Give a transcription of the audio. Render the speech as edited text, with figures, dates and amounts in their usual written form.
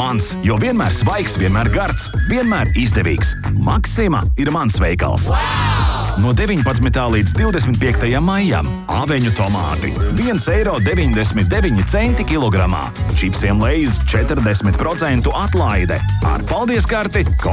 Mans, jo vienmēr svaigs, vienmēr gards, vienmēr izdevīgs. Maksima ir mans veikals. No 19. līdz 25. maijam Aveņu tomāti 1,99 eiro kilogramā. Čipsiem Lay's 40% atlaide. Ar paldies karti